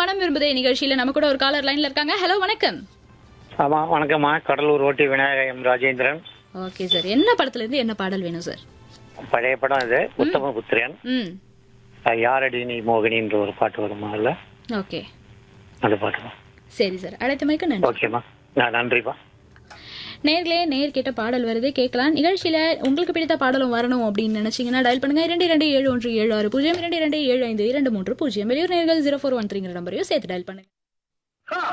மனம் விரும்புதே நிகழ்ச்சியில நம்ம கூட ஒரு காலர் லைன்ல இருக்காங்க. ஹலோ, வணக்கம். ஆமா, வணக்கம்மா. கடலூர் ஓட்டி விநாயகம் ராஜேந்திரன். ஓகே சார், என்ன படத்துல இருந்து என்ன பாடல் வேணும் சார்? பழைய படம் இது, உத்தம புத்திரன். யாரடி நீ மோகினின்ற ஒரு பாட்டு வருமா இல்ல? ஓகே, அந்த பாட்டு. சரி சார், அழைத்தமைக்கு நன்றி. ஓகேம்மா, நன்றிப்பா. நேர்களே, நேர் கேட்ட பாடல் வருது, கேட்கலாம். நிகழ்ச்சியில உங்களுக்கு பிடித்த பாடலும் வரணும் அப்படின்னு நினைச்சீங்கன்னா டயல் பண்ணுங்க 227176 0 2275 23 0. வெளியூர் நேர்கள் 0413 நம்பரையும் சேர்த்து டயல் பண்ணுங்க.